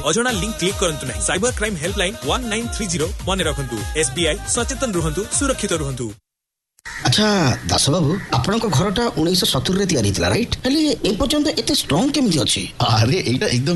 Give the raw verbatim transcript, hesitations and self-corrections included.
अजणा link click करंतु नहीं। Cyber crime helpline one nine three zero मन रखंतु। एसबीआई सचेतन रुहंतु, सुरक्षित रुहंतु। अच्छा दास बाबू आपनक घरटा उन्नीस सौ सत्तर रे तैयारी थिला राइट हेले ए पर्यंत एते स्ट्रांग केमिति अछि? अरे एटा एकदम